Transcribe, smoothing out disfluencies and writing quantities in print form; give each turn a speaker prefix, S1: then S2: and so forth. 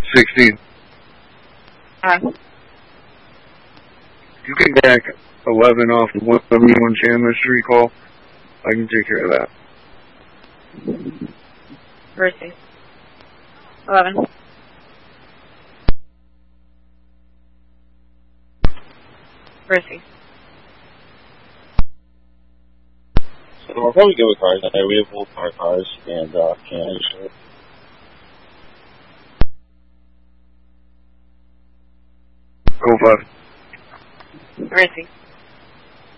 S1: 16. You can back 11 off the 171 Chandler Street call. I can take care of that.
S2: Mercy. 11. Mercy.
S3: So I'll probably go with cars. We have full cars and cans.
S1: Go 5.
S2: Mercy.